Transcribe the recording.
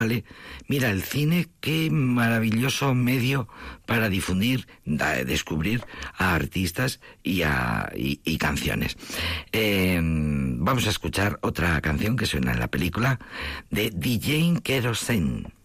¿vale? Mira, el cine, qué maravilloso medio para difundir, descubrir a artistas y canciones. Vamos a escuchar otra canción que suena en la película de DJ Kerosene.